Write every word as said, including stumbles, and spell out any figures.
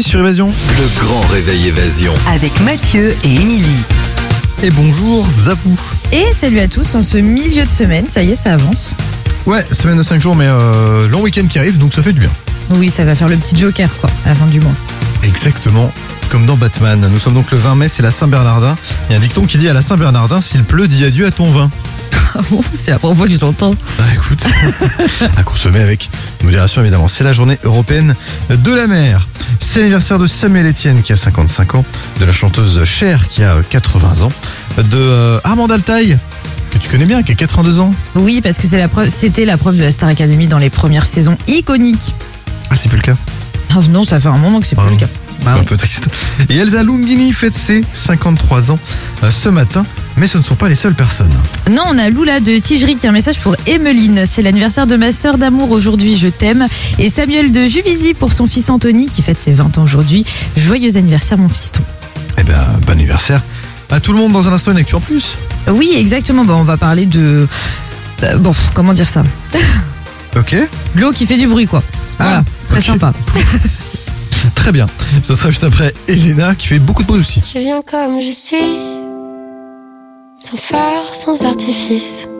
Midi sur Évasion. Le grand réveil Évasion. Avec Mathieu et Émilie. Et bonjour à vous. Et salut à tous en ce milieu de semaine, ça y est, ça avance. Ouais, semaine de cinq jours, mais euh, long week-end qui arrive, donc ça fait du bien. Oui, ça va faire le petit Joker, quoi, à la fin du mois. Exactement, comme dans Batman. Nous sommes donc le vingt mai, c'est la Saint-Bernardin. Il y a un dicton qui dit à la Saint-Bernardin, s'il pleut, dis adieu à ton vin. Ah bon, c'est la première fois que je l'entends. Ah écoute, à consommer avec modération évidemment. C'est la journée européenne de la mer. C'est l'anniversaire de Samuel Etienne qui a cinquante-cinq ans, de la chanteuse Cher qui a quatre-vingts ans, de euh, Armand Altaï, que tu connais bien, qui a quatre-vingt-deux ans. Oui, parce que c'est la preuve, c'était la preuve de la Star Academy dans les premières saisons iconiques. Ah, c'est plus le cas. Ah non, ça fait un moment que c'est Ah, plus le cas. Bah, un oui. peu triste. Et Elsa Lungini fête ses cinquante-trois ans euh, ce matin, mais ce ne sont pas les seules personnes. Non, on a Lula de Tigerie qui a un message pour Emeline. C'est l'anniversaire de ma sœur d'amour aujourd'hui, je t'aime. Et Samuel de Juvisy pour son fils Anthony qui fête ses vingt ans aujourd'hui. Joyeux anniversaire mon fiston. Eh ben, bon anniversaire à tout le monde. Dans un instant, une actu en plus. Oui, exactement. Bon, on va parler de... euh, bon, comment dire ça? Ok. L'eau qui fait du bruit, quoi. Voilà, Ah, très ok. sympa. Très bien. Ce sera juste après Elena qui fait beaucoup de bruit aussi. Je viens comme je suis, sans phare, sans artifice.